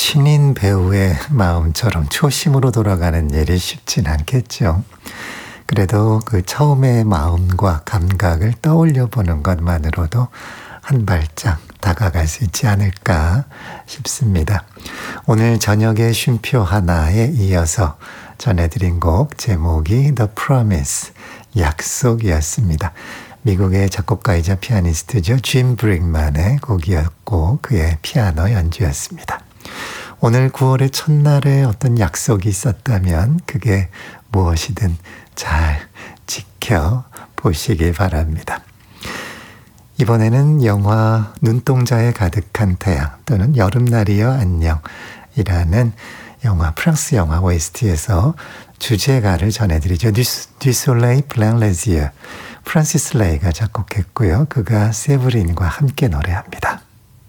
신인 배우의 마음처럼 초심으로 돌아가는 일이 쉽진 않겠죠. 그래도 그 처음의 마음과 감각을 떠올려 보는 것만으로도 한 발짝 다가갈 수 있지 않을까 싶습니다. 오늘 저녁의 쉼표 하나에 이어서 전해드린 곡 제목이 The Promise, 약속이었습니다. 미국의 작곡가이자 피아니스트죠. 짐 브릭만의 곡이었고 그의 피아노 연주였습니다. 오늘 9월의 첫날에 어떤 약속이 있었다면 그게 무엇이든 잘 지켜보시기 바랍니다. 이번에는 영화 눈동자에 가득한 태양 또는 여름날이여 안녕이라는 영화, 프랑스 영화 OST에서 주제가를 전해드리죠. Du Soleil Blanc Les Yeux, 프란시스 레이가 작곡했고요. 그가 세브린과 함께 노래합니다.